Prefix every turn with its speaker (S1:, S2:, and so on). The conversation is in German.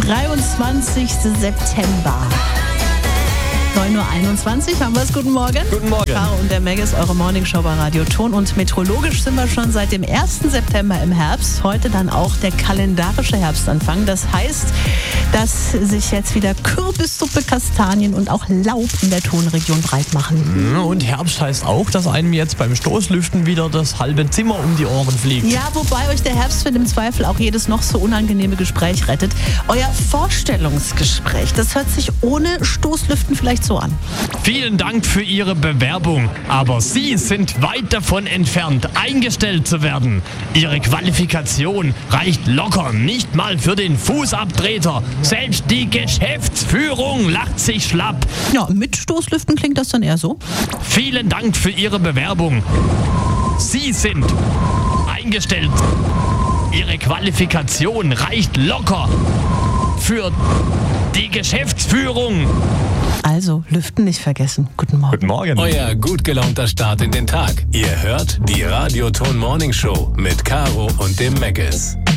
S1: 23. September. 9.21 Uhr haben wir es. Guten Morgen.
S2: Guten Morgen.
S1: Caro und der Meg ist eure Morningshow bei Radio Ton. Und meteorologisch sind wir schon seit dem 1. September im Herbst. Heute dann auch der kalendarische Herbstanfang. Das heißt, dass sich jetzt wieder Kürbissuppe, Kastanien und auch Laub in der Tonregion breit machen.
S2: Und Herbst heißt auch, dass einem jetzt beim Stoßlüften wieder das halbe Zimmer um die Ohren fliegt.
S1: Ja, wobei euch der Herbstwind im Zweifel auch jedes noch so unangenehme Gespräch rettet. Euer Vorstellungsgespräch, das hört sich ohne Stoßlüften vielleicht so an.
S3: Vielen Dank für Ihre Bewerbung, aber Sie sind weit davon entfernt, eingestellt zu werden. Ihre Qualifikation reicht locker nicht mal für den Fußabtreter. Selbst die Geschäftsführung lacht sich schlapp.
S1: Ja, mit Stoßlüften klingt das dann eher so.
S3: Vielen Dank für Ihre Bewerbung. Sie sind eingestellt. Ihre Qualifikation reicht locker für die Geschäftsführung.
S1: Also, Lüften nicht vergessen. Guten Morgen.
S2: Guten Morgen.
S4: Euer gut gelaunter Start in den Tag. Ihr hört die Radio Ton Morning Show mit Caro und dem Meggis.